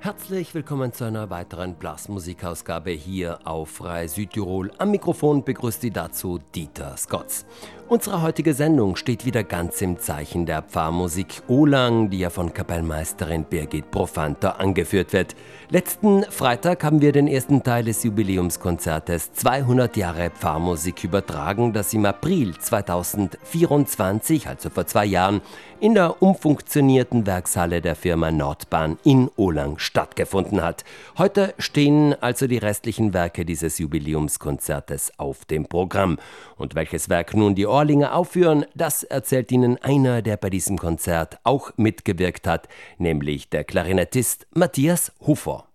Herzlich willkommen zu einer weiteren Blasmusikausgabe hier auf Rai Südtirol. Am Mikrofon begrüßt Sie dazu Dieter Scotts. Unsere heutige Sendung steht wieder ganz im Zeichen der Pfarrmusik Olang, die ja von Kapellmeisterin Birgit Profanter angeführt wird. Letzten Freitag haben wir den ersten Teil des Jubiläumskonzertes 200 Jahre Pfarrmusik übertragen, das im April 2024, also vor 2 Jahren, in der umfunktionierten Werkshalle der Firma Nordbahn in Olang stattgefunden hat. Heute stehen also die restlichen Werke dieses Jubiläumskonzertes auf dem Programm. Und welches Werk nun die Orlinger aufführen, das erzählt Ihnen einer, der bei diesem Konzert auch mitgewirkt hat, nämlich der Klarinettist Matthias Hufer.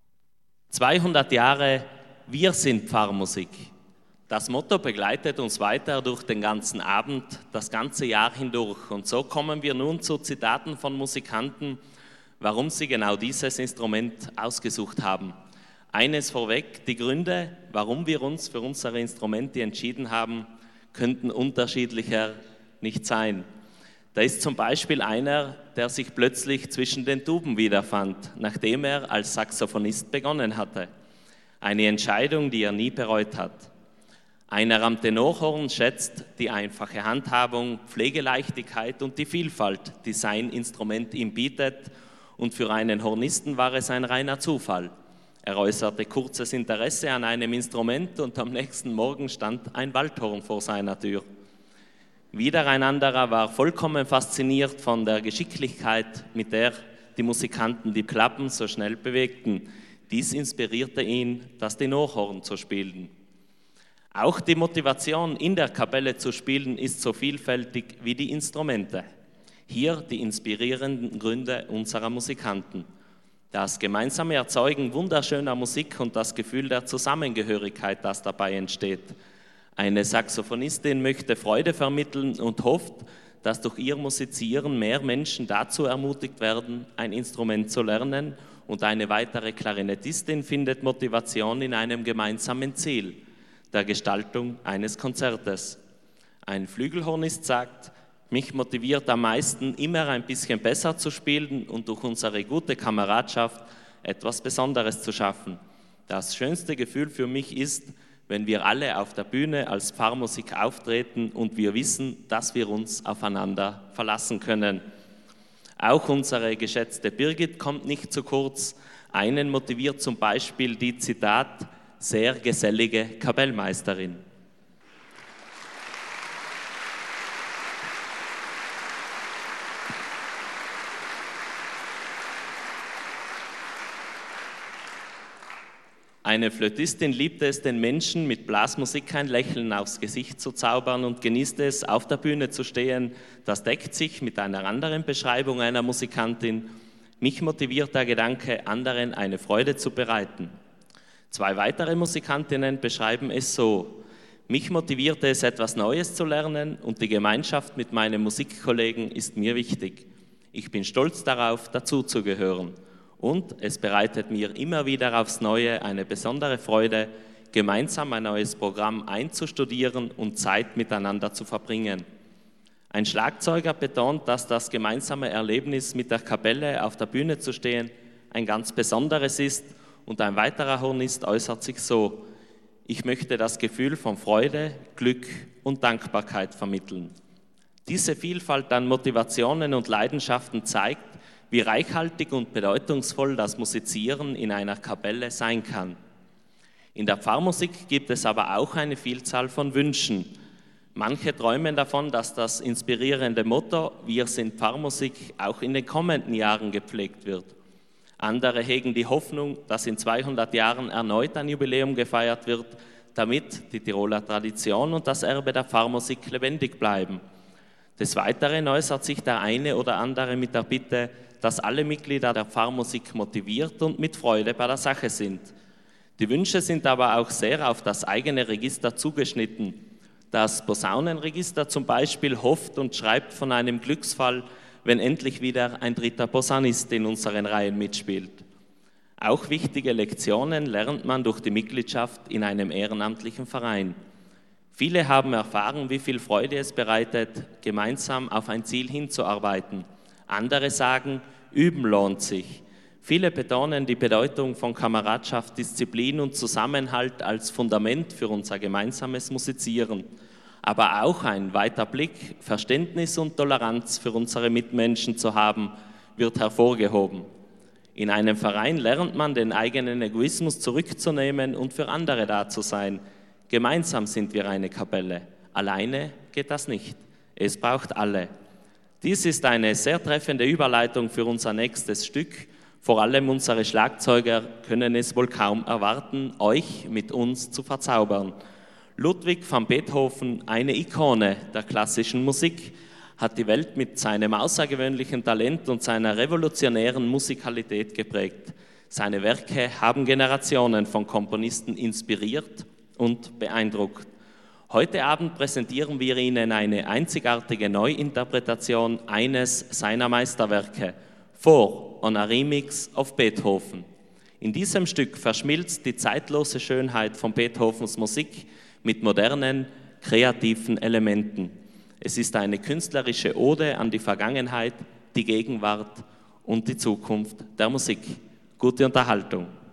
200 Jahre, wir sind Pfarrmusik. Das Motto begleitet uns weiter durch den ganzen Abend, das ganze Jahr hindurch. Und so kommen wir nun zu Zitaten von Musikanten, warum sie genau dieses Instrument ausgesucht haben. Eines vorweg, die Gründe, warum wir uns für unsere Instrumente entschieden haben, könnten unterschiedlicher nicht sein. Da ist zum Beispiel einer, der sich plötzlich zwischen den Tuben wiederfand, nachdem er als Saxophonist begonnen hatte. Eine Entscheidung, die er nie bereut hat. Einer am Tenorhorn schätzt die einfache Handhabung, Pflegeleichtigkeit und die Vielfalt, die sein Instrument ihm bietet, und für einen Hornisten war es ein reiner Zufall. Er äußerte kurzes Interesse an einem Instrument und am nächsten Morgen stand ein Waldhorn vor seiner Tür. Wieder ein anderer war vollkommen fasziniert von der Geschicklichkeit, mit der die Musikanten die Klappen so schnell bewegten. Dies inspirierte ihn, das Tenorhorn zu spielen. Auch die Motivation, in der Kapelle zu spielen, ist so vielfältig wie die Instrumente. Hier die inspirierenden Gründe unserer Musikanten. Das gemeinsame Erzeugen wunderschöner Musik und das Gefühl der Zusammengehörigkeit, das dabei entsteht. Eine Saxophonistin möchte Freude vermitteln und hofft, dass durch ihr Musizieren mehr Menschen dazu ermutigt werden, ein Instrument zu lernen, und eine weitere Klarinettistin findet Motivation in einem gemeinsamen Ziel, der Gestaltung eines Konzertes. Ein Flügelhornist sagt: Mich motiviert am meisten, immer ein bisschen besser zu spielen und durch unsere gute Kameradschaft etwas Besonderes zu schaffen. Das schönste Gefühl für mich ist, wenn wir alle auf der Bühne als Pfarrmusik auftreten und wir wissen, dass wir uns aufeinander verlassen können. Auch unsere geschätzte Birgit kommt nicht zu kurz. Einen motiviert zum Beispiel die, Zitat, sehr gesellige Kapellmeisterin. Eine Flötistin liebt es, den Menschen mit Blasmusik ein Lächeln aufs Gesicht zu zaubern und genießt es, auf der Bühne zu stehen. Das deckt sich mit einer anderen Beschreibung einer Musikantin. Mich motiviert der Gedanke, anderen eine Freude zu bereiten. 2 weitere Musikantinnen beschreiben es so: Mich motivierte es, etwas Neues zu lernen, und die Gemeinschaft mit meinen Musikkollegen ist mir wichtig. Ich bin stolz darauf, dazuzugehören. Und es bereitet mir immer wieder aufs Neue eine besondere Freude, gemeinsam ein neues Programm einzustudieren und Zeit miteinander zu verbringen. Ein Schlagzeuger betont, dass das gemeinsame Erlebnis, mit der Kapelle auf der Bühne zu stehen, ein ganz besonderes ist, und ein weiterer Hornist äußert sich so: Ich möchte das Gefühl von Freude, Glück und Dankbarkeit vermitteln. Diese Vielfalt an Motivationen und Leidenschaften zeigt, wie reichhaltig und bedeutungsvoll das Musizieren in einer Kapelle sein kann. In der Pfarrmusik gibt es aber auch eine Vielzahl von Wünschen. Manche träumen davon, dass das inspirierende Motto „Wir sind Pfarrmusik“ auch in den kommenden Jahren gepflegt wird. Andere hegen die Hoffnung, dass in 200 Jahren erneut ein Jubiläum gefeiert wird, damit die Tiroler Tradition und das Erbe der Pfarrmusik lebendig bleiben. Des Weiteren äußert sich der eine oder andere mit der Bitte, dass alle Mitglieder der Pfarrmusik motiviert und mit Freude bei der Sache sind. Die Wünsche sind aber auch sehr auf das eigene Register zugeschnitten. Das Posaunenregister zum Beispiel hofft und schreibt von einem Glücksfall, wenn endlich wieder ein 3. Posaunist in unseren Reihen mitspielt. Auch wichtige Lektionen lernt man durch die Mitgliedschaft in einem ehrenamtlichen Verein. Viele haben erfahren, wie viel Freude es bereitet, gemeinsam auf ein Ziel hinzuarbeiten. Andere sagen, üben lohnt sich. Viele betonen die Bedeutung von Kameradschaft, Disziplin und Zusammenhalt als Fundament für unser gemeinsames Musizieren. Aber auch ein weiter Blick, Verständnis und Toleranz für unsere Mitmenschen zu haben, wird hervorgehoben. In einem Verein lernt man, den eigenen Egoismus zurückzunehmen und für andere da zu sein. Gemeinsam sind wir eine Kapelle. Alleine geht das nicht. Es braucht alle. Dies ist eine sehr treffende Überleitung für unser nächstes Stück. Vor allem unsere Schlagzeuger können es wohl kaum erwarten, euch mit uns zu verzaubern. Ludwig van Beethoven, eine Ikone der klassischen Musik, hat die Welt mit seinem außergewöhnlichen Talent und seiner revolutionären Musikalität geprägt. Seine Werke haben Generationen von Komponisten inspiriert und beeindruckt. Heute Abend präsentieren wir Ihnen eine einzigartige Neuinterpretation eines seiner Meisterwerke, Four on a Remix of Beethoven. In diesem Stück verschmilzt die zeitlose Schönheit von Beethovens Musik mit modernen, kreativen Elementen. Es ist eine künstlerische Ode an die Vergangenheit, die Gegenwart und die Zukunft der Musik. Gute Unterhaltung.